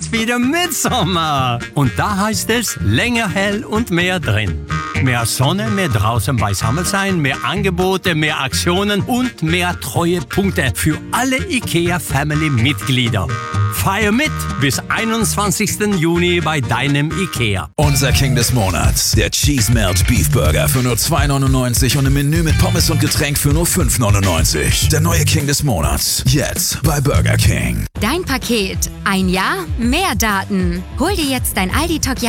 ist wieder Mitsommer. Und da heißt es länger hell und mehr drin. Mehr Sonne, mehr draußen beisammen sein, mehr Angebote, mehr Aktionen und mehr Treuepunkte für alle IKEA-Family-Mitglieder. Feier mit bis 21. Juni bei deinem IKEA. Unser King des Monats, der Cheese Melt Beef Burger für nur 2,99 und im Menü mit Pommes und Getränk für nur 5,99. Der neue King des Monats, jetzt bei Burger King. Dein Paket. Ein Jahr, mehr Daten. Hol dir jetzt dein Aldi Talk